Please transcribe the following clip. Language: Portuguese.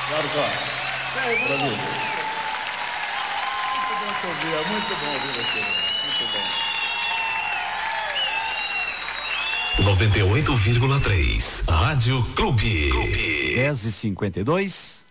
Claro, claro. Brasil. Muito bom ouvir você. Muito bom. 98,3 Rádio Clube. 10h52.